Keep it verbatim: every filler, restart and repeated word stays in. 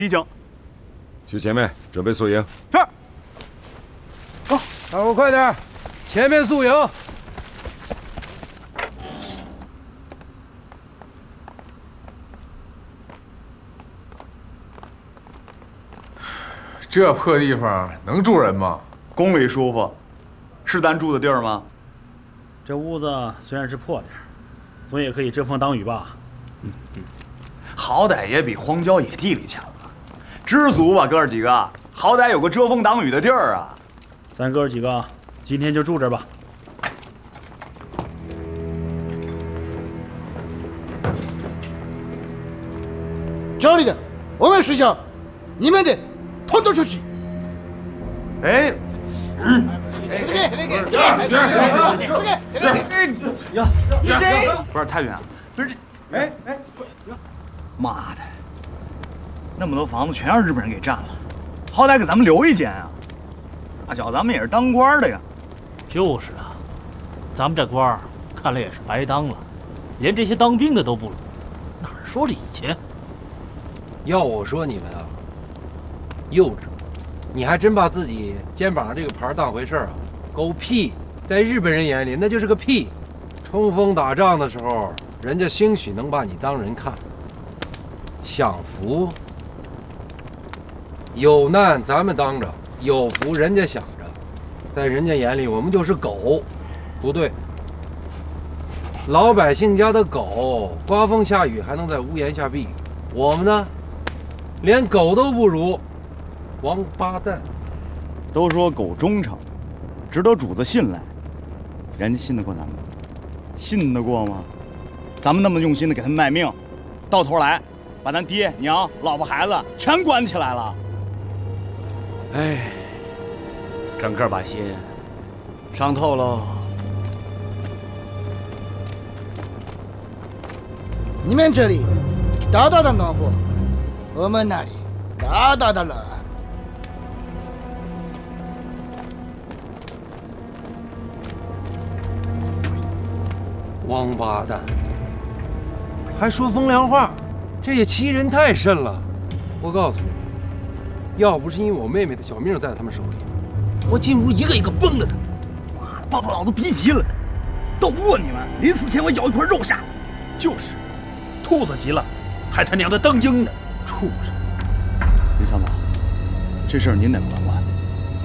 已经。 去前面准备宿营。 是。 好，大伙快点，前面宿营。 这破地方能住人吗？ 宫里舒服，是咱住的地儿吗？ 这屋子虽然是破点，总也可以遮风挡雨吧。 嗯嗯，好歹也比荒郊野地里强啊！知足吧，哥儿几个，好歹有个遮风挡雨的地儿啊！ 咱哥儿几个今天就住这儿吧。 这里的我们睡觉，你们的统统出去。 哎，嗯， 给给给给给呀，你这不是太原，不是这，哎哎，妈的，那么多房子全让日本人给占了，好歹给咱们留一间啊！大小咱们也是当官的呀。 就是啊，咱们这官儿看来也是白当了，连这些当兵的都不如，哪儿说理去？ 要我说你们啊，幼稚！你还真把自己肩膀上这个牌当回事儿啊？狗屁！在日本人眼里那就是个屁。冲锋打仗的时候，人家兴许能把你当人看。享福，有难咱们当着，有福人家想着，在人家眼里我们就是狗，不对。老百姓家的狗，刮风下雨还能在屋檐下避雨，我们呢？连狗都不如，王八蛋！ 都说狗忠诚，值得主子信赖，人家信得过咱们吗？信得过吗？咱们那么用心的给他们卖命，到头来把咱爹娘、老婆孩子全关起来了。哎，整个把心伤透喽。 你们这里大大的暖和。我们那里大大的冷。 王八蛋，还说风凉话，这也欺人太甚了。我告诉你们，要不是因为我妹妹的小命在他们手里，我进屋一个一个崩了他。 妈的，抱着老子逼急了，斗不过你们，临死前我咬一块肉下。 就是，兔子急了，还他娘的当鹰呢。 畜生！ 李参谋，这事儿您得管管。